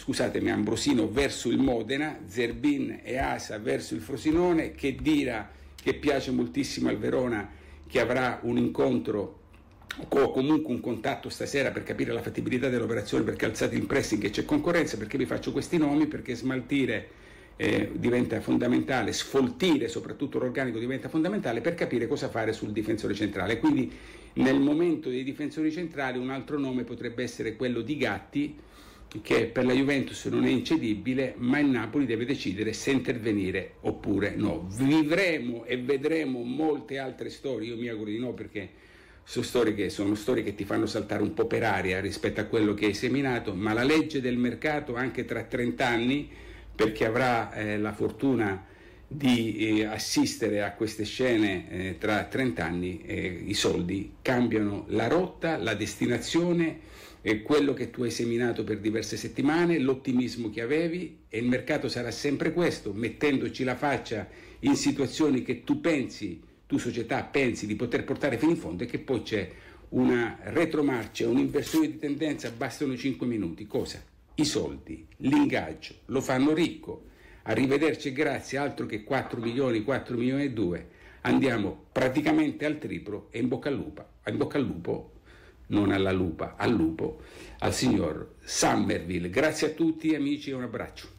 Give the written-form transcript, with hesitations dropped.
scusatemi, Ambrosino verso il Modena, Zerbin e Asa verso il Frosinone, Khedira che piace moltissimo al Verona, che avrà un incontro o comunque un contatto stasera per capire la fattibilità dell'operazione, perché alzate in pressing e c'è concorrenza. Perché vi faccio questi nomi? Perché smaltire diventa fondamentale, sfoltire soprattutto l'organico diventa fondamentale per capire cosa fare sul difensore centrale. Quindi nel momento dei difensori centrali un altro nome potrebbe essere quello di Gatti, che per la Juventus non è incedibile, ma il Napoli deve decidere se intervenire oppure no. Vivremo e vedremo molte altre storie, io mi auguro di no, perché sono storie che ti fanno saltare un po' per aria rispetto a quello che hai seminato, ma la legge del mercato anche tra 30 anni, perché avrà la fortuna di assistere a queste scene tra 30 anni, i soldi cambiano la rotta, la destinazione, quello che tu hai seminato per diverse settimane, l'ottimismo che avevi, e il mercato sarà sempre questo, mettendoci la faccia in situazioni che tu società pensi di poter portare fino in fondo, e che poi c'è una retromarcia, un'inversione di tendenza, bastano 5 minuti. Cosa? I soldi, l'ingaggio, lo fanno ricco. Arrivederci e grazie, altro che 4 milioni e 2, andiamo praticamente al triplo, e in bocca al lupo, non alla lupa, al lupo, al signor Summerville. Grazie a tutti amici e un abbraccio.